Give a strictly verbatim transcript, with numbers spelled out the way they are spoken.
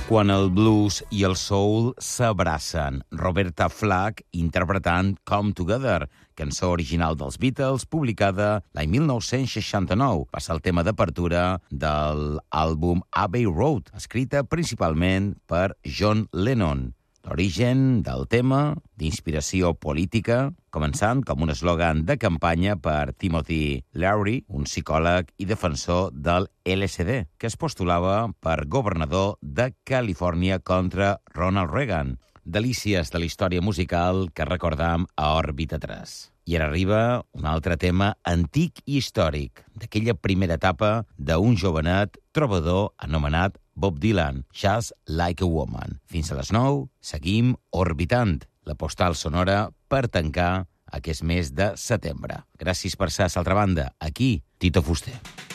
Quan el blues i el soul s'abracen. Roberta Flack interpretant Come Together, cançó original dels Beatles, publicada l'any mil nou-cents seixanta-nou. Va ser el tema d'apertura de l'àlbum Abbey Road, escrita principalment per John Lennon. L'origen del tema, d'inspiració política, començant com un eslògan de campanya per Timothy Leary, un psicòleg i defensor del L S D, que es postulava per governador de Califòrnia contra Ronald Reagan. Delícies de la història musical que recordam a Òrbita tres. I ara arriba un altre tema antic i històric, d'aquella primera etapa d'un jovenet trobador anomenat Bob Dylan, Just Like a Woman. Fins a les nou, seguim orbitant la postal sonora per tancar aquest mes de setembre. Gràcies per ser a l'altra banda. Aquí, Tito Fuster.